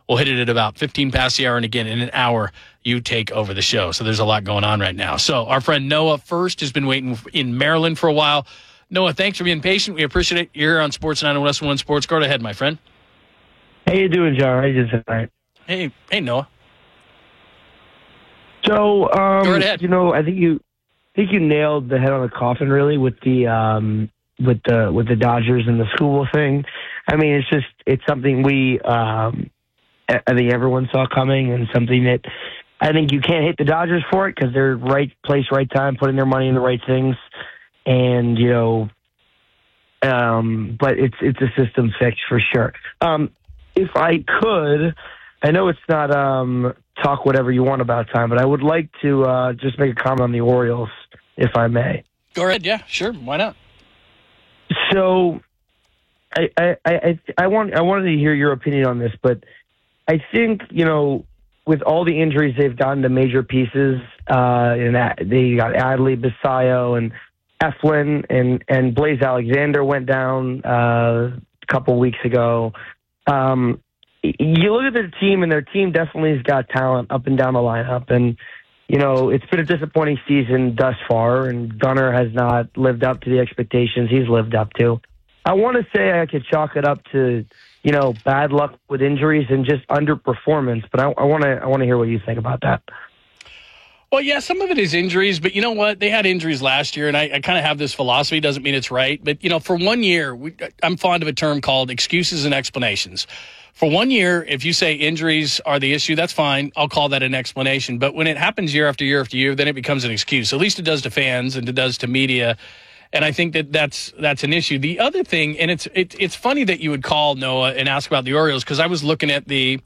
We'll hit it at about 15 past the hour, and again, in an hour, you take over the show. So there's a lot going on right now. So our friend Noah First has been waiting in Maryland for a while. Noah, thanks for being patient. We appreciate it. You're here on Sports 9 and West One Sports. Go ahead, my friend. How you doing, John? How you doing tonight? Hey, Noah. So, go right ahead. I think you nailed the head on the coffin, really, with the Dodgers and the school thing. I mean, it's something I think everyone saw coming, and something that I think you can't hate the Dodgers for it because they're right place, right time, putting their money in the right things, and but it's a system fix for sure. If I could, I know it's not talk whatever you want about time, but I would like to just make a comment on the Orioles, if I may. Go ahead. Yeah, sure. Why not? So, I wanted to hear your opinion on this, but I think with all the injuries they've gotten to major pieces, and they got Adley, Basayo, and Eflin, and Blaze Alexander went down a couple weeks ago. You look at their team, and their team definitely has got talent up and down the lineup. And, it's been a disappointing season thus far, and Gunnar has not lived up to the expectations he's lived up to. I want to say I could chalk it up to, bad luck with injuries and just underperformance, but I want to hear what you think about that. Well, yeah, some of it is injuries, but you know what? They had injuries last year, and I kind of have this philosophy. Doesn't mean it's right, but, for 1 year, I'm fond of a term called excuses and explanations. For 1 year, if you say injuries are the issue, that's fine. I'll call that an explanation. But when it happens year after year after year, then it becomes an excuse. At least it does to fans and it does to media. And I think that's an issue. The other thing, and it's funny that you would call, Noah, and ask about the Orioles, because I was looking at the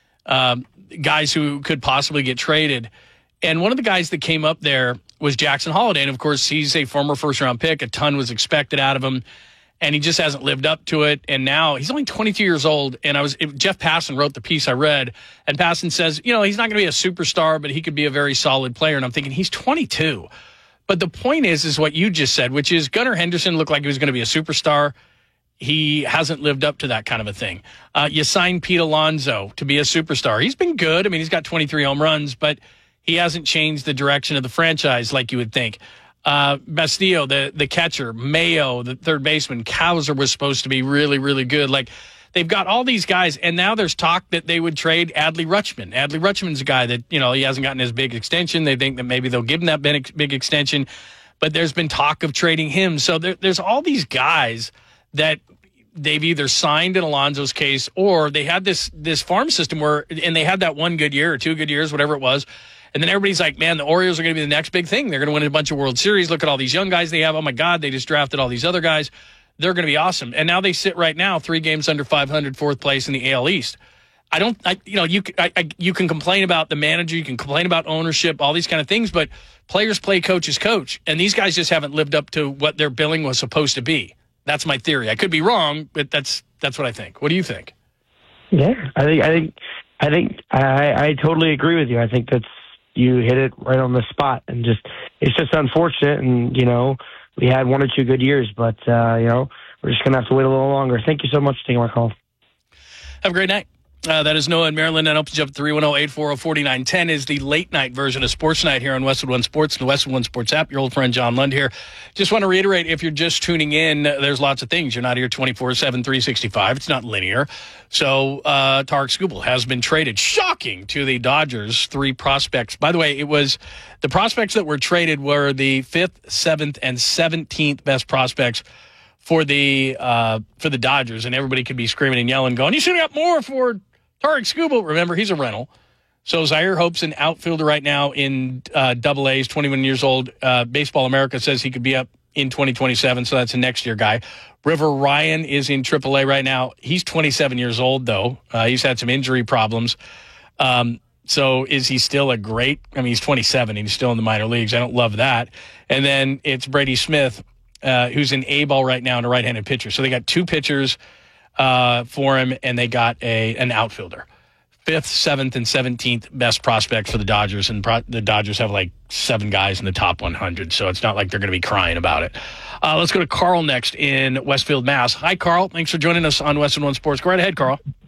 guys who could possibly get traded. And one of the guys that came up there was Jackson Holliday. And, of course, he's a former first-round pick. A ton was expected out of him. And he just hasn't lived up to it. And now he's only 22 years old. And Jeff Passan wrote the piece I read. And Passan says, he's not going to be a superstar, but he could be a very solid player. And I'm thinking, he's 22. But the point is what you just said, which is Gunnar Henderson looked like he was going to be a superstar. He hasn't lived up to that kind of a thing. You signed Pete Alonso to be a superstar. He's been good. I mean, he's got 23 home runs, but he hasn't changed the direction of the franchise like you would think. Bastillo, the catcher, Mayo, the third baseman, Cowser was supposed to be really, really good. Like, they've got all these guys, and now there's talk that they would trade Adley Rutschman. Adley Rutschman's a guy that, he hasn't gotten his big extension. They think that maybe they'll give him that big extension, but there's been talk of trading him. So there's all these guys that they've either signed in Alonso's case, or they had this farm system and they had that 1 good year or 2 good years, whatever it was. And then everybody's like, man, the Orioles are going to be the next big thing. They're going to win a bunch of World Series. Look at all these young guys they have. Oh, my God, they just drafted all these other guys. They're going to be awesome. And now they sit right now 3 games under 500, 4th place in the AL East. You can complain about the manager. You can complain about ownership, all these kind of things. But players play coaches coach. And these guys just haven't lived up to what their billing was supposed to be. That's my theory. I could be wrong, but that's what I think. What do you think? Yeah, I totally agree with you. I think you hit it right on the spot, and it's just unfortunate. And, we had 1 or 2 good years, but, we're just going to have to wait a little longer. Thank you so much for taking my call. Have a great night. That is Noah in Maryland. And opens up 310-840-4910 is the late night version of Sports Night here on Westwood One Sports and the Westwood One Sports app. Your old friend John Lund here. Just want to reiterate, if you're just tuning in, there's lots of things. You're not here 24/7, 365. It's not linear. So Tarik Skubal has been traded. Shocking to the Dodgers. 3 prospects. By the way, it was the prospects that were traded were the 5th, 7th, and 17th best prospects for the Dodgers, and everybody could be screaming and yelling, going, "You should have got more for Tarik Skubal." Remember, he's a rental. So Zaire Hope's an outfielder right now in Double A's, 21 years old. Baseball America says he could be up in 2027, so that's a next year guy. River Ryan is in AAA right now. He's 27 years old, though. He's had some injury problems. So is he still a great? I mean, he's 27. He's still in the minor leagues. I don't love that. And then it's Brady Smith, who's in A-ball right now and a right-handed pitcher. So they got 2 pitchers for him, and they got an outfielder. 5th, 7th, and 17th best prospects for the Dodgers, and the Dodgers have like 7 guys in the top 100, so it's not like they're going to be crying about it. Let's go to Carl next in Westfield, Mass. Hi, Carl. Thanks for joining us on Westwood One Sports. Go right ahead, Carl.